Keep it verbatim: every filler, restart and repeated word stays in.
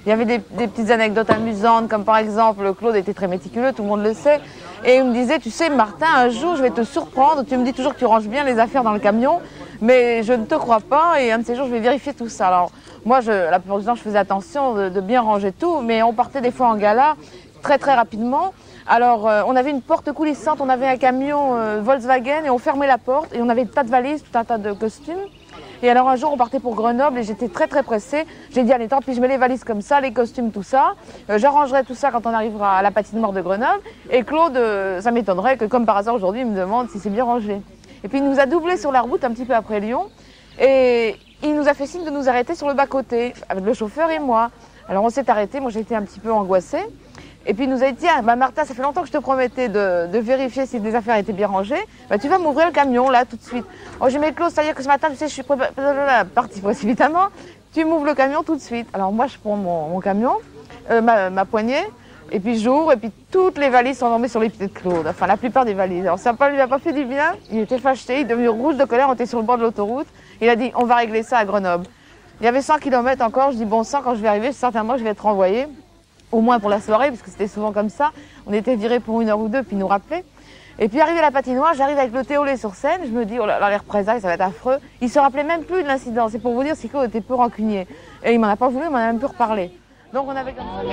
Il y avait des, des petites anecdotes amusantes, comme par exemple, Claude était très méticuleux, tout le monde le sait. Et il me disait, tu sais Martin, un jour je vais te surprendre, tu me dis toujours que tu ranges bien les affaires dans le camion, mais je ne te crois pas et un de ces jours je vais vérifier tout ça. Alors moi, je, la plupart du temps, je faisais attention de, de bien ranger tout, mais on partait des fois en gala très très rapidement. Alors euh, on avait une porte coulissante, on avait un camion euh, Volkswagen et on fermait la porte et on avait des tas de valises, tout un tas de costumes. Et alors un jour on partait pour Grenoble et j'étais très très pressée. J'ai dit allez tant pis, je mets les valises comme ça, les costumes, tout ça. Euh, J'arrangerai tout ça quand on arrivera à la patinoire de Grenoble. Et Claude, euh, ça m'étonnerait que comme par hasard aujourd'hui il me demande si c'est bien rangé. Et puis il nous a doublé sur la route un petit peu après Lyon et il nous a fait signe de nous arrêter sur le bas-côté avec le chauffeur et moi. Alors on s'est arrêté, moi j'étais un petit peu angoissée. Et puis il nous a dit, tiens, bah Martin, ça fait longtemps que je te promettais de, de vérifier si les affaires étaient bien rangées. Bah, tu vas m'ouvrir le camion, là, tout de suite. Oh, j'ai mis Claude, c'est-à-dire que ce matin, tu sais, je suis partie précipitamment. Tu m'ouvres le camion tout de suite. Alors moi, je prends mon, mon camion, euh, ma, ma poignée, et puis j'ouvre, et puis toutes les valises sont tombées sur les pieds de Claude. Enfin, la plupart des valises. Alors ça ne lui a pas fait du bien. Il était fâché, il est devenu rouge de colère, on était sur le bord de l'autoroute. Il a dit, on va régler ça à Grenoble. Il y avait cent kilomètres encore, je dis, bon sang, quand je vais arriver, certainement, je vais être renvoyé. Au moins pour la soirée, parce que c'était souvent comme ça. On était virés pour une heure ou deux, puis nous rappelait. Et puis arrivé à la patinoire, j'arrive avec le Théolé sur scène, je me dis, oh là là, les représailles, ça va être affreux. Il se rappelait même plus de l'incident, c'est pour vous dire, c'est qu'il était peu rancunier. Et il m'en a pas voulu, il m'en a même plus reparlé. Donc on avait comme ça...